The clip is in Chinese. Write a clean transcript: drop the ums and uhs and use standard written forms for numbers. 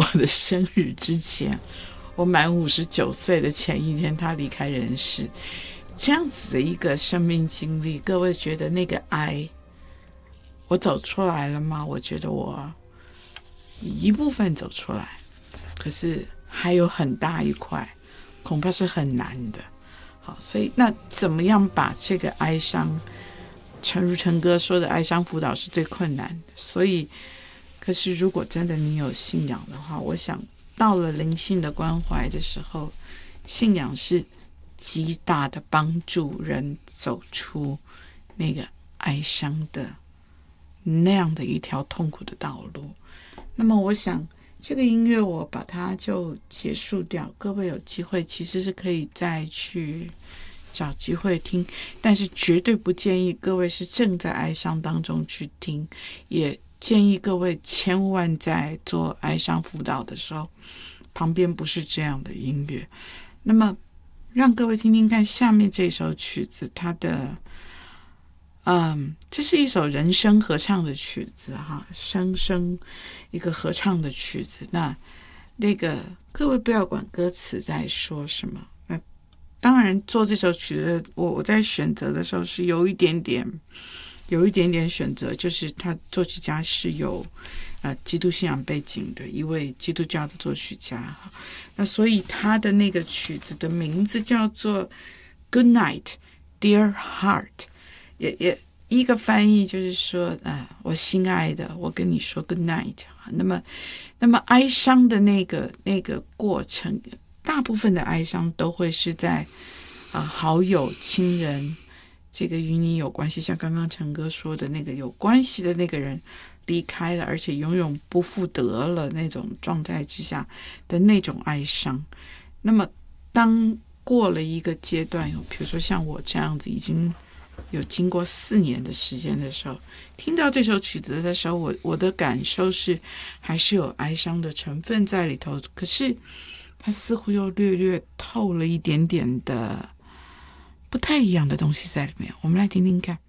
的生日之前，我满59岁的前一天他离开人世，这样子的一个生命经历，各位觉得那个哀我走出来了吗？我觉得我一部分走出来，可是还有很大一块恐怕是很难的。好，所以那怎么样把这个哀伤，诚如陈哥说的，哀伤辅导是最困难的。所以可是如果真的你有信仰的话，我想到了灵性的关怀的时候，信仰是极大的帮助人走出那个哀伤的那样的一条痛苦的道路。那么我想这个音乐我把它就结束掉，各位有机会其实是可以再去找机会听，但是绝对不建议各位是正在哀伤当中去听，也建议各位千万在做哀伤辅导的时候旁边不是这样的音乐。那么让各位听听看下面这首曲子，它的这是一首人声合唱的曲子哈，声一个合唱的曲子。那个各位不要管歌词在说什么。当然做这首曲子我在选择的时候是有一点点选择，就是他作曲家是有基督信仰背景的一位基督教的作曲家，那所以他的那个曲子的名字叫做 Good Night Dear Heart， 也一个翻译就是说我心爱的，我跟你说 Good Night。 那么哀伤的那个过程，大部分的哀伤都会是在好友亲人这个与你有关系，像刚刚陈哥说的那个有关系的那个人离开了，而且永远不复得了那种状态之下的那种哀伤。那么当过了一个阶段，比如说像我这样子已经有经过4年的时间的时候，听到这首曲子的时候，我的感受是还是有哀伤的成分在里头，可是它似乎又略略透了一点点的不太一样的东西在里面。我们来听听看。